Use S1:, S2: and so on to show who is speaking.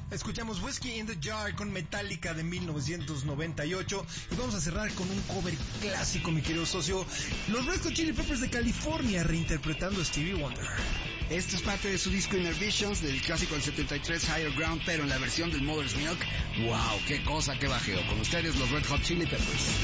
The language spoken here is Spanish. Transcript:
S1: Escuchamos Whiskey in the Jar con Metallica de 1998 y vamos a cerrar con un cover clásico, mi querido socio. Los Red Hot Chili Peppers de California reinterpretando a Stevie Wonder.
S2: Esto es parte de su disco Inner Visions, del clásico del 73 Higher Ground, pero en la versión del Mother's Milk. ¡Wow! ¡Qué cosa, qué bajeo! Con ustedes los Red Hot Chili Peppers.